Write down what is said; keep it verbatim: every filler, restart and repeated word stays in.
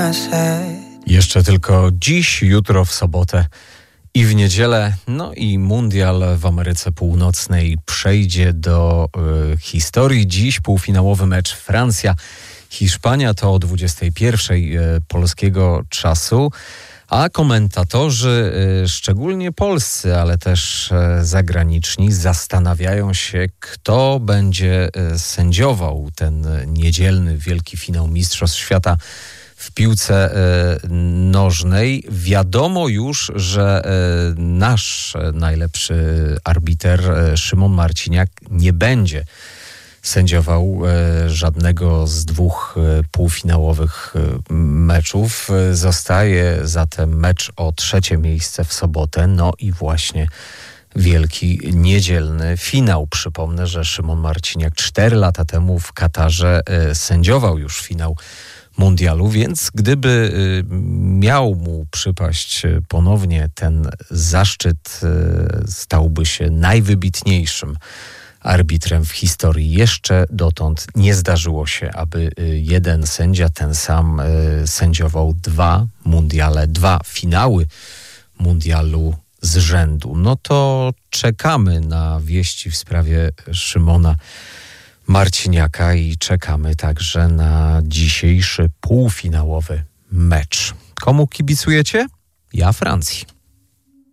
Jeszcze tylko dziś, jutro w sobotę i w niedzielę, no i mundial w Ameryce Północnej przejdzie do y, historii. Dziś półfinałowy mecz Francja-Hiszpania, to o dwudziestej pierwszej y, polskiego czasu, a komentatorzy, y, szczególnie polscy, ale też y, zagraniczni, zastanawiają się, kto będzie y, sędziował ten niedzielny wielki finał Mistrzostw Świata w piłce y, nożnej. Wiadomo już, że y, nasz najlepszy arbiter y, Szymon Marciniak nie będzie sędziował y, żadnego z dwóch y, półfinałowych y, meczów. Y, zostaje zatem mecz o trzecie miejsce w sobotę, no i właśnie wielki niedzielny finał. Przypomnę, że Szymon Marciniak cztery lata temu w Katarze y, sędziował już finał mundialu, więc gdyby y, miał mu przypaść ponownie ten zaszczyt, y, stałby się najwybitniejszym arbitrem w historii. Jeszcze dotąd nie zdarzyło się, aby y, jeden sędzia ten sam y, sędziował dwa mundiale, dwa finały mundialu z rzędu. No to czekamy na wieści w sprawie Szymona Marciniaka i czekamy także na dzisiejszy półfinałowy mecz. Komu kibicujecie? Ja Francji.